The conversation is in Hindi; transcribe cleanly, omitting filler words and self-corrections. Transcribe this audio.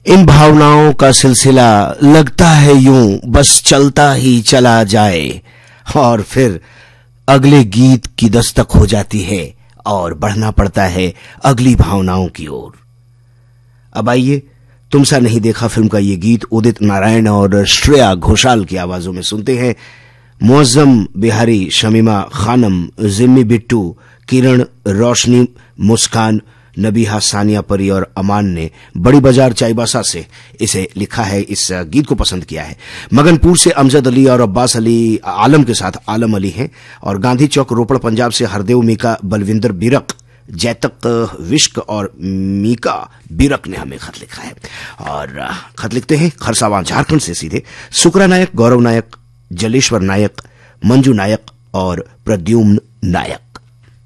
इन भावनाओं का सिलसिला लगता है यूं बस चलता ही चला जाए और फिर अगले गीत की दस्तक हो जाती है और बढ़ना पड़ता है अगली भावनाओं की ओर। अब आइए तुम सा नहीं देखा फिल्म का ये गीत उदित नारायण और श्रेया घोषाल की आवाजों में सुनते हैं। मुअज्जम बिहारी, शमीमा खानम, जिम्मी बिट्टू, किरण, रोशनी, मुस्कान, नबीहा, सानिया परी और अमान ने बड़ी बाजार चाईबासा से इसे लिखा है। इस गीत को पसंद किया है। मगनपुर से अमजद अली और अब्बास अली आलम के साथ आलम अली हैं और गांधी चौक रोपड़ पंजाब से हरदेव मीका, बलविंदर बिरक, जैतक विश्क और मीका बिरक ने हमें खत लिखा है। और खत लिखते हैं खरसावां झारखंड से सीधे सुकरा नायक, गौरव नायक, जलेश्वर नायक, मंजू नायक और प्रद्युम्न नायक।